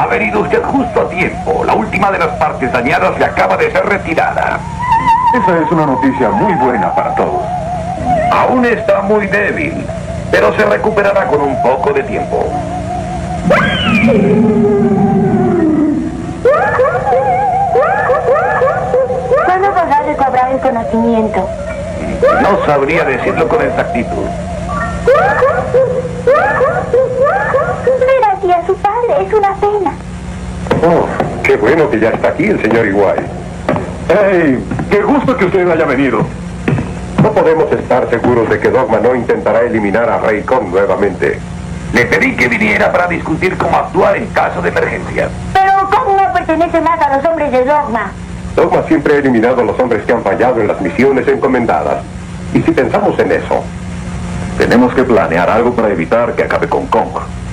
Ha venido usted justo a tiempo. La última de las partes dañadas le acaba de ser retirada. Esa es una noticia muy buena para todos. Aún está muy débil, pero se recuperará con un poco de tiempo. ¿Cuándo podrá recobrar el conocimiento? No sabría decirlo con exactitud. Ver así a su padre es una pena. Oh, qué bueno que ya está aquí el señor Iguay. ¡Hey! ¡Qué gusto que usted haya venido! No podemos estar seguros de que Dogma no intentará eliminar a Rey Kong nuevamente. Le pedí que viniera para discutir cómo actuar en caso de emergencia. Pero Kong no pertenece más a los hombres de Dogma. Dogma siempre ha eliminado a los hombres que han fallado en las misiones encomendadas. Y si pensamos en eso, tenemos que planear algo para evitar que acabe con Kong.